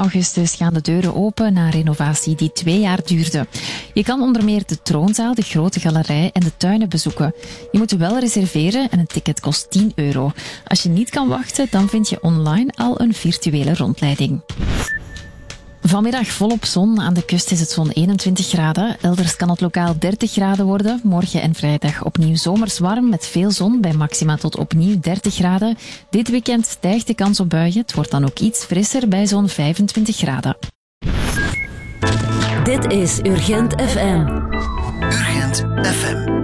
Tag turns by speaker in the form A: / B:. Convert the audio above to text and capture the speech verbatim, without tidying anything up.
A: augustus gaan de deuren open na een renovatie die twee jaar duurde. Je kan onder meer de troonzaal, de grote galerij en de tuinen bezoeken. Je moet wel reserveren en een ticket kost tien euro. Als je niet kan wachten, dan vind je online al een virtuele rondleiding. Vanmiddag volop zon. Aan de kust is het zo'n eenentwintig graden. Elders kan het lokaal dertig graden worden. Morgen en vrijdag opnieuw zomers warm met veel zon bij maxima tot opnieuw dertig graden. Dit weekend stijgt de kans op buien. Het wordt dan ook iets frisser bij zo'n vijfentwintig graden.
B: Dit is Urgent F M.
C: Urgent F M.